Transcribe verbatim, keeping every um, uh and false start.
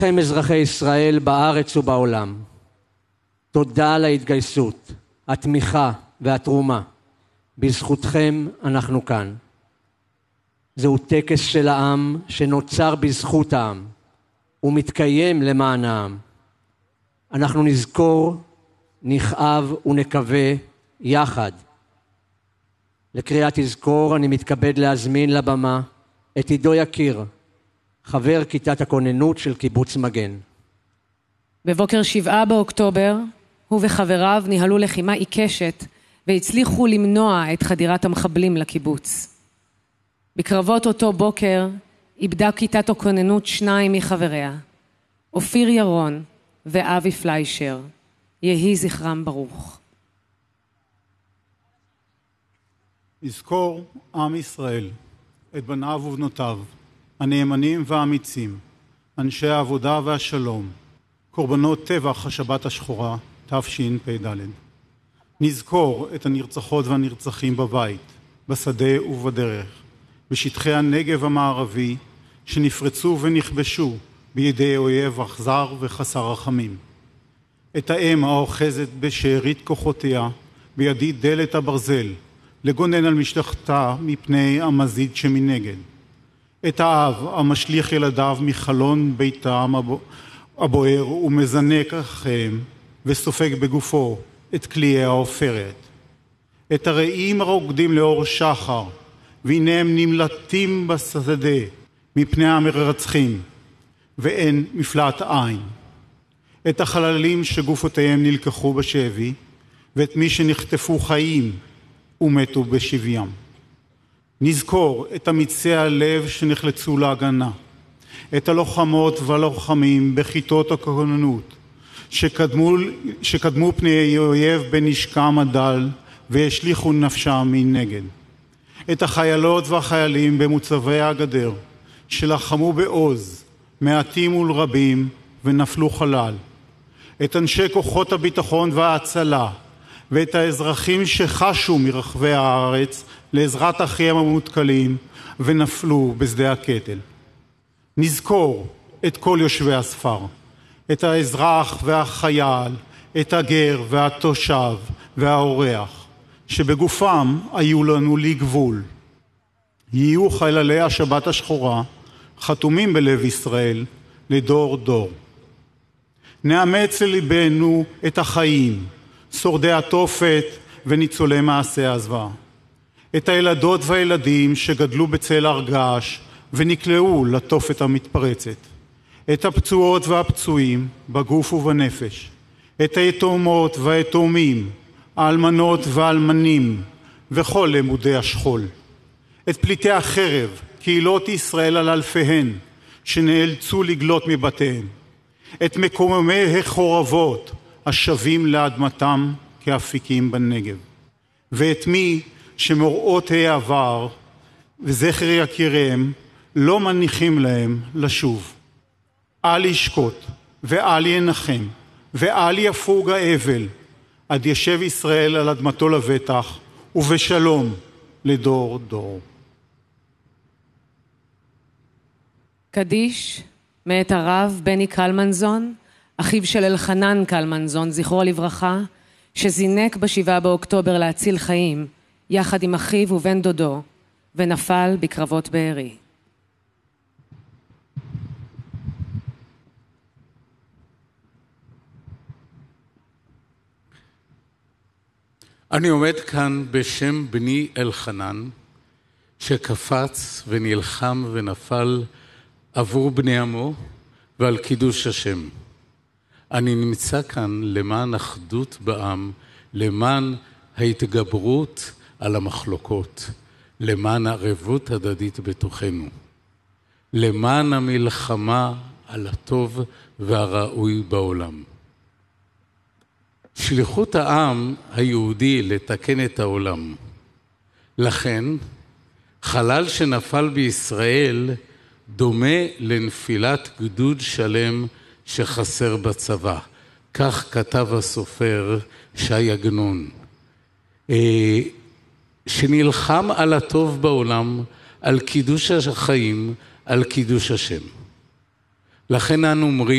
לכם אזרחי ישראל בארץ ובעולם, תודה על ההתגייסות, התמיכה והתרומה. בזכותכם אנחנו כאן. זהו טקס של העם שנוצר בזכות העם ומתקיים למען העם. אנחנו נזכור, נכאב ונקווה יחד. לקריאת תזכור אני מתכבד להזמין לבמה את עידו יקיר, חבר כיתת הכוננות של קיבוץ מגן. בבוקר שבעה באוקטובר הוא וחבריו ניהלו לחימה עיקשת והצליחו למנוע את חדירת המחבלים לקיבוץ. בקרבות אותו בוקר איבדה כיתת הכוננות שניים מחבריה, אופיר ירון ואבי פליישר. יהי זכרם ברוך. יזכור עם ישראל את בניו ובנותיו, הנאמנים והאמיצים, אנשי העבודה והשלום, קורבנות טבח השבת השחורה תשפ"ד. נזכור את הנרצחות והנרצחים בבית, בשדה ובדרך, בשטחי הנגב המערבי שנפרצו ונכבשו בידי אויב אכזר וחסר רחמים. את האם האוחזת בשארית כוחותיה בידי דלת הברזל לגונן על משלחתה מפני המזיד שמנגד. את האב המשליך ילדיו מחלון ביתם הבוער ומזנק אחריהם וסופג בגופו את קליעי העופרת. את הרעים הרוקדים לאור שחר והנה הם נמלטים בשדה מפני המרצחים ואין מפלט עין. את החללים שגופותיהם נלקחו בשבי ואת מי שנחטפו חיים ומתו בשביים. נזכור את אמיצי הלב שנחלצו להגנה, את הלוחמות והלוחמים בכיתות הכוננות שקדמו, שקדמו פני אויב בנשקם הדל והשליכו נפשם מנגד, את החיילות והחיילים במוצבי הגדר שלחמו בעוז מעטים מול רבים ונפלו חלל, את אנשי כוחות הביטחון וההצלה ואת האזרחים שחשו מרחבי הארץ לעזרת אחיהם המותקלים ונפלו בשדה הקטל. נזכור את כל יושבי הספר, את האזרח והחייל, את הגר והתושב והאורח, שבגופם היו לנו לגבול. יהיו חיילי השבת השחורה חתומים בלב ישראל לדור דור. נאמץ לליבנו את החיים, שורדי התופת וניצולי מעשה הזוועה, את הילדות והילדים שגדלו בצל הרגש ונקלעו לתופת המתפרצת, את הפצועות והפצועים בגוף ובנפש, את היתומות והיתומים, האלמנות והאלמנים וכל למודי השכול, את פליטי החרב, קהילות ישראל על אלפיהן שנאלצו לגלות מבתיהם, את מקוממי החורבות השבים לאדמתם כאפיקים בנגב, ואת מי שמוראות העבר וזכר יקיריהם לא מניחים להם לשוב. אל ישקוט ואל ינחם ואל יפוג האבל עד ישב ישראל על אדמתו לבטח ובשלום לדור דור. קדיש מאת הרב בני קלמנזון, אחיו של אלחנן קלמנזון, זכרו לברכה, שזינק בשבעה באוקטובר להציל חיים, יחד עם אחיו ובן דודו, ונפל בקרבות בארי. אני עומד כאן בשם בני אלחנן, שקפץ ונלחם ונפל עבור בני עמו ועל קידוש השם. אני נמצא כאן למען אחדות בעם, למען ההתגברות על המחלוקות, למען ערבות הדדית בתוכנו, למען המלחמה על הטוב והראוי בעולם. שליחות העם היהודי לתקן את העולם. לכן, חלל שנפל בישראל דומה לנפילת גדוד שלם שחסר בצבא. כך כתב הסופר שי עגנון, שנלחם על הטוב בעולם, על קידוש החיים, על קידוש השם. לכן אנו אומרים,